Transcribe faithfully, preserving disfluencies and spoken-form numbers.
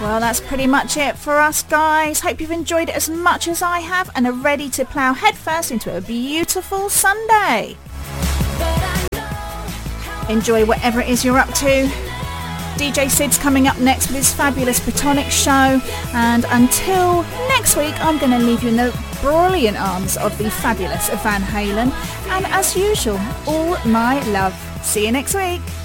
Well, that's pretty much it for us, guys. Hope you've enjoyed it as much as I have and are ready to plough headfirst into a beautiful Sunday. Enjoy whatever it is you're up to. D J Sid's coming up next with his fabulous Platonic show, and until next week I'm going to leave you in the brilliant arms of the fabulous Van Halen, and as usual, all my love. See you next week.